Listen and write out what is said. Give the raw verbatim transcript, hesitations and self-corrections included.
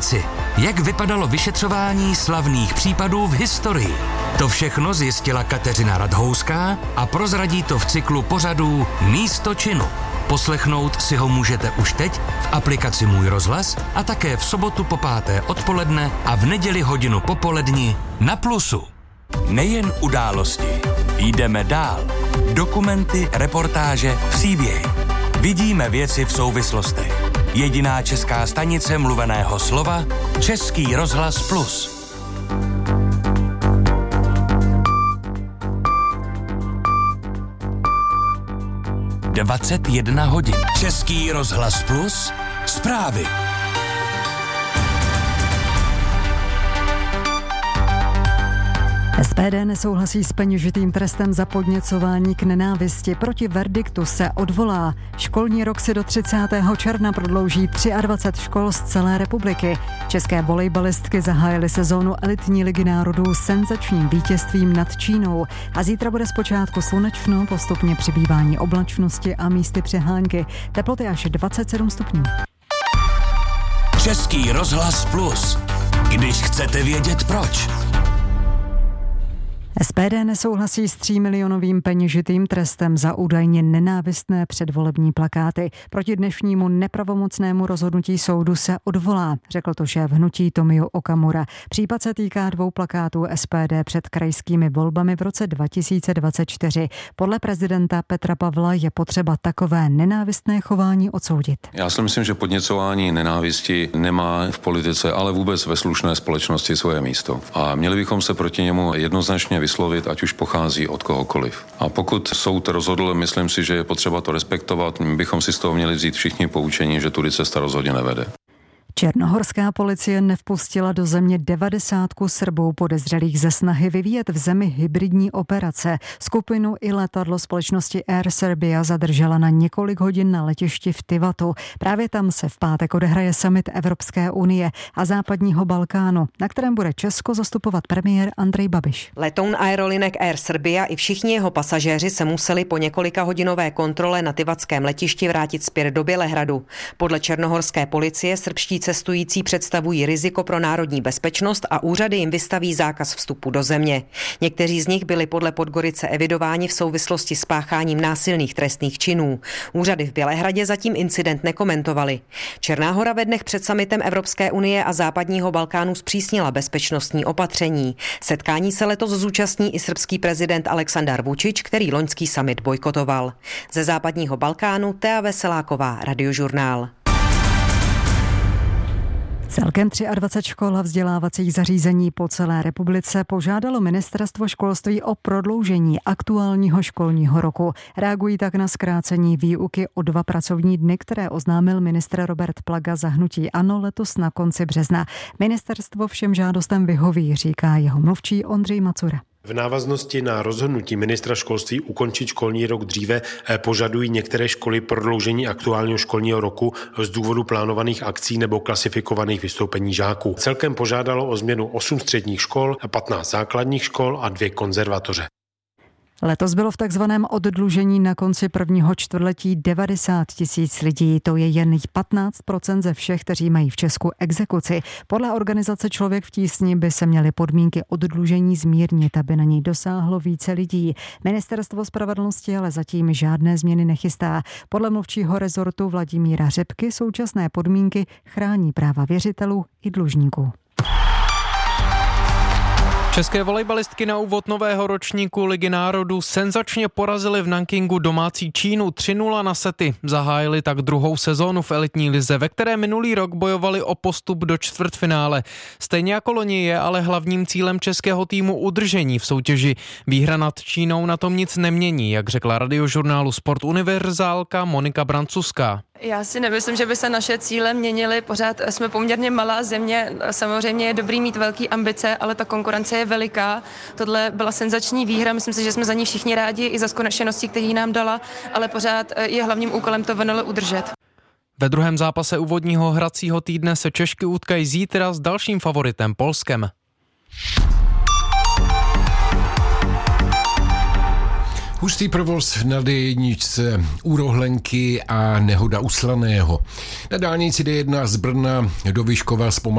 informaci, jak vypadalo vyšetřování slavných případů v historii. To všechno zjistila Kateřina Radhouská a prozradí to v cyklu pořadů Místo činu. Poslechnout si ho můžete už teď v aplikaci Můj rozhlas a také v sobotu po páté odpoledne a v neděli hodinu popoledni na Plusu. Nejen události. Jdeme dál. Dokumenty, reportáže, příběhy. Vidíme věci v souvislostech. Jediná česká stanice mluveného slova Český rozhlas Plus. dvacet jedna hodin. Český rozhlas Plus. Zprávy. S P D nesouhlasí s peněžitým trestem za podněcování k nenávisti. Proti verdiktu se odvolá. Školní rok si do třicátého června prodlouží dvacet tři škol z celé republiky. České volejbalistky zahájily sezónu elitní ligy národů senzačním vítězstvím nad Čínou. A zítra bude zpočátku slunečno, postupně přibývání oblačnosti a místy přehánky. Teploty až dvacet sedm stupňů. Český rozhlas Plus. Když chcete vědět proč. S P D nesouhlasí s třímilionovým peněžitým trestem za údajně nenávistné předvolební plakáty. Proti dnešnímu nepravomocnému rozhodnutí soudu se odvolá, řekl to šéf hnutí Tomio Okamura. Případ se týká dvou plakátů S P D před krajskými volbami v roce dva tisíce dvacet čtyři. Podle prezidenta Petra Pavla je potřeba takové nenávistné chování odsoudit. Já si myslím, že podněcování nenávisti nemá v politice, ale vůbec ve slušné společnosti svoje místo. A měli bychom se proti němu jednoznačně vyslovit, ať už pochází od kohokoliv. A pokud soud rozhodl, myslím si, že je potřeba to respektovat, my bychom si z toho měli vzít všichni poučení, že tudy cesta rozhodně nevede. Černohorská policie nevpustila do země devadesátku Srbů podezřelých ze snahy vyvíjet v zemi hybridní operace. Skupinu i letadlo společnosti Air Serbia zadržela na několik hodin na letišti v Tivatu. Právě tam se v pátek odehraje summit Evropské unie a západního Balkánu, na kterém bude Česko zastupovat premiér Andrej Babiš. Letoun aerolinek Air Serbia i všichni jeho pasažéři se museli po několika hodinové kontrole na tivatském letišti vrátit zpět do Bělehradu. Podle černohorské policie srbští cestující představují riziko pro národní bezpečnost a úřady jim vystaví zákaz vstupu do země. Někteří z nich byli podle Podgorice evidováni v souvislosti s pácháním násilných trestných činů. Úřady v Bělehradě zatím incident nekomentovali. Černá Hora ve dnech před summitem Evropské unie a západního Balkánu zpřísnila bezpečnostní opatření. Setkání se letos zúčastní i srbský prezident Aleksandar Vučić, který loňský summit bojkotoval. Ze západního Balkánu Tea Veseláková, Radiožurnál. Celkem dvacet tři škol a vzdělávacích zařízení po celé republice požádalo Ministerstvo školství o prodloužení aktuálního školního roku. Reagují tak na zkrácení výuky o dva pracovní dny, které oznámil ministr Robert Plaga za hnutí ANO letos na konci března. Ministerstvo všem žádostem vyhoví, říká jeho mluvčí Ondřej Macura. V návaznosti na rozhodnutí ministra školství ukončit školní rok dříve požadují některé školy prodloužení aktuálního školního roku z důvodu plánovaných akcí nebo klasifikovaných vystoupení žáků. Celkem požádalo o změnu osm středních škol, patnáct základních škol a dvě konzervatoře. Letos bylo v takzvaném oddlužení na konci prvního čtvrtletí devadesát tisíc lidí. To je jen patnáct procent ze všech, kteří mají v Česku exekuci. Podle organizace Člověk v tísni by se měly podmínky oddlužení zmírnit, aby na něj dosáhlo více lidí. Ministerstvo spravedlnosti ale zatím žádné změny nechystá. Podle mluvčího rezortu Vladimíra Řepky současné podmínky chrání práva věřitelů i dlužníků. České volejbalistky na úvod nového ročníku Ligy národů senzačně porazily v Nankingu domácí Čínu tři nula na sety. Zahájili tak druhou sezónu v elitní lize, ve které minulý rok bojovali o postup do čtvrtfinále. Stejně jako loni je ale hlavním cílem českého týmu udržení v soutěži. Výhra nad Čínou na tom nic nemění, jak řekla Radiožurnálu Sport univerzálka Monika Brancuská. Já si nemyslím, že by se naše cíle měnily. Pořád jsme poměrně malá země. Samozřejmě je dobrý mít velké ambice, ale ta konkurence je veliká. Tohle byla senzační výhra. Myslím si, že jsme za ní všichni rádi i za zkušenosti, který nám dala, ale pořád je hlavním úkolem to V N L udržet. Ve druhém zápase úvodního hracího týdne se Češky utkají zítra s dalším favoritem Polskem. Hustý provoz na D jedna u Rohlenky a nehoda u Slaného. Na dálnici D jedna z Brna do Vyškova zpomalila